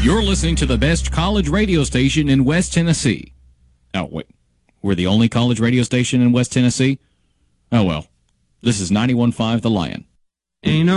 You're listening to the best college radio station in West Tennessee. Oh, wait. We're the only college radio station in West Tennessee? Oh, well. This is 91.5 The Lion. Ain't no